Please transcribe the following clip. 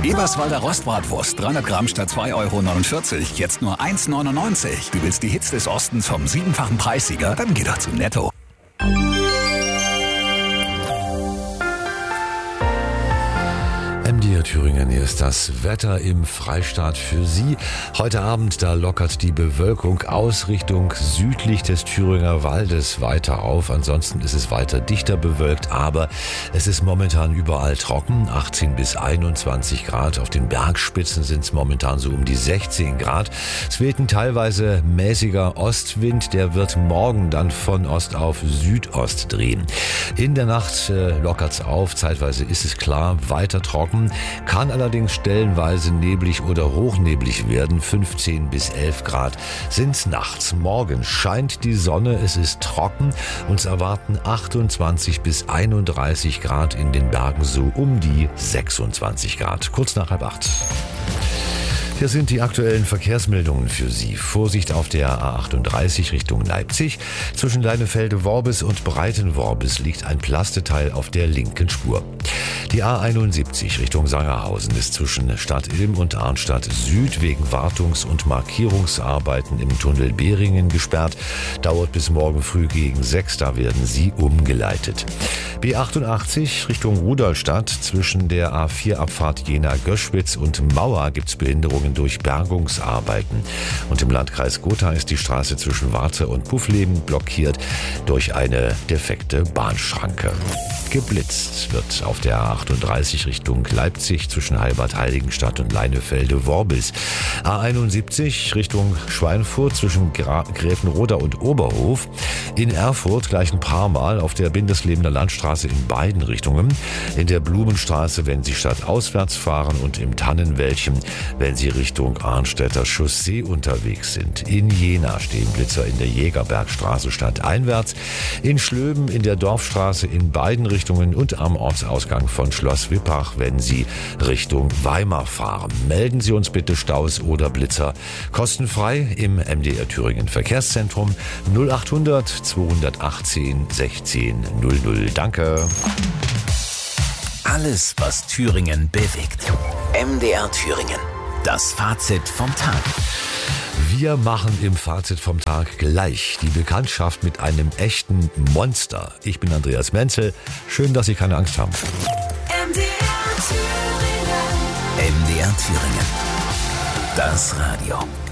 Eberswalder Rostbratwurst, 300 Gramm statt 2,49 €, jetzt nur 1,99 €. Du willst die Hits des Ostens vom 7-fachen Preissieger? Dann geh doch zu Netto. MDR Thüringen, hier ist das Wetter im Freistaat für Sie. Heute Abend, da lockert die Bewölkung aus Richtung südlich des Thüringer Waldes weiter auf. Ansonsten ist es weiter dichter bewölkt, aber es ist momentan überall trocken. 18 bis 21 Grad. Auf den Bergspitzen sind es momentan so um die 16 Grad. Es weht ein teilweise mäßiger Ostwind. Der wird morgen dann von Ost auf Südost drehen. In der Nacht lockert es auf. Zeitweise ist es klar, weiter trocken. Kann allerdings stellenweise neblig oder hochneblig werden. 15 bis 11 Grad sind's nachts. Morgen scheint die Sonne, es ist trocken. Uns erwarten 28 bis 31 Grad, in den Bergen so um die 26 Grad. Kurz nach 7:30. Hier sind die aktuellen Verkehrsmeldungen für Sie. Vorsicht auf der A38 Richtung Leipzig. Zwischen Leinefelde-Worbis und Breitenworbis liegt ein Plasteteil auf der linken Spur. Die A71 Richtung Sangerhausen ist zwischen Stadt Ilm und Arnstadt Süd wegen Wartungs- und Markierungsarbeiten im Tunnel Behringen gesperrt. Dauert bis morgen früh gegen 6, da werden Sie umgeleitet. B88 Richtung Rudolstadt zwischen der A4-Abfahrt Jena-Göschwitz und Mauer gibt's Behinderungen durch Bergungsarbeiten. Und im Landkreis Gotha ist die Straße zwischen Warze und Puffleben blockiert durch eine defekte Bahnschranke. Geblitzt wird auf der A38 Richtung Leipzig zwischen Heilbad-Heiligenstadt und Leinefelde-Worbis. A71 Richtung Schweinfurt zwischen Gräfenroda und Oberhof. In Erfurt gleich ein paar Mal auf der Bindeslebener Landstraße in beiden Richtungen. In der Blumenstraße, wenn Sie stadtauswärts fahren, und im Tannenwäldchen, wenn Sie Richtung Arnstädter Chaussee unterwegs sind. In Jena stehen Blitzer in der Jägerbergstraße stadteinwärts. In Schlöben in der Dorfstraße in beiden Richtungen und am Ortsausgang von Schloss Wippach, wenn Sie Richtung Weimar fahren. Melden Sie uns bitte Staus oder Blitzer kostenfrei im MDR Thüringen Verkehrszentrum 0800 218 16 00. Danke. Alles, was Thüringen bewegt. MDR Thüringen. Das Fazit vom Tag. Wir machen im Fazit vom Tag gleich die Bekanntschaft mit einem echten Monster. Ich bin Andreas Menzel. Schön, dass Sie keine Angst haben. MDR Thüringen. MDR Thüringen. Das Radio.